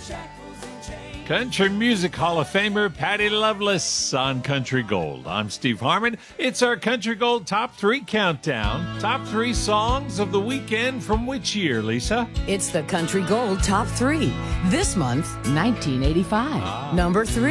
Country Music Hall of Famer Patty Loveless on Country Gold. I'm Steve Harmon. It's our Country Gold Top 3 Countdown. Top 3 songs of the weekend from which year, Lisa? It's the Country Gold Top 3. This month, 1985. Number 3.